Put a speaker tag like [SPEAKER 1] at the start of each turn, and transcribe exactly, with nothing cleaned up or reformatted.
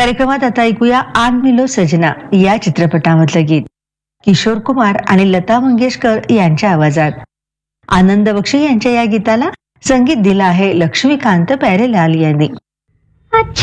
[SPEAKER 1] कार्यक्रमात आता ऐकूया आन मिलो सजना या चित्रपटामधलं गीत किशोर कुमार आणि लता मंगेशकर यांच्या आवाजात. आनंद बक्षी यांच्या या गीताला संगीत दिलं आहे लक्ष्मीकांत प्यारेलाल यांनी.
[SPEAKER 2] अच्छा